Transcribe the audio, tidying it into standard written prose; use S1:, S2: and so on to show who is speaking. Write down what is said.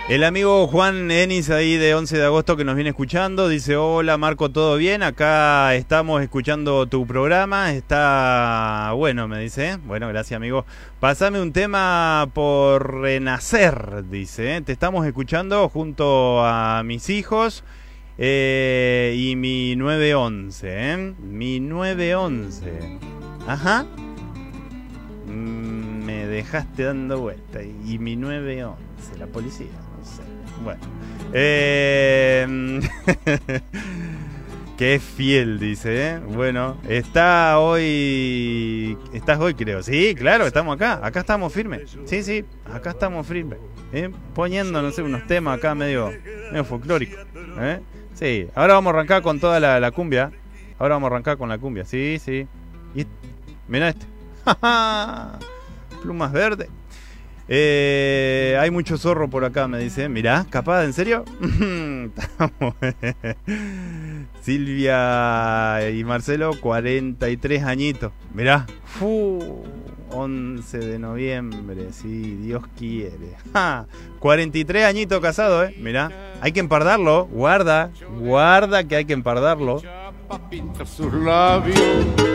S1: El amigo Juan Enis ahí de 11 de agosto que nos viene escuchando, dice: hola Marco, ¿todo bien? Acá estamos escuchando tu programa, está bueno, me dice. Bueno, gracias amigo. Pasame un tema por renacer, dice. Te estamos escuchando junto a mis hijos y mi 911, mi 911. Ajá. Me dejaste dando vuelta. Y mi 911, la policía. Bueno, que es fiel, dice, Bueno, estás hoy creo, sí, claro, estamos acá estamos firmes, sí, acá estamos firmes, poniendo, no sé, unos temas acá medio folclóricos, sí, ahora vamos a arrancar con toda la cumbia, sí, y mirá este, plumas verdes. Hay mucho zorro por acá, me dice. Mirá, capaz, ¿en serio? Silvia y Marcelo, 43 añitos. Mirá, 11 de noviembre, si Dios quiere. 43 añitos casado, mirá. Hay que empardarlo, guarda que hay que empardarlo.
S2: Pinta sus labios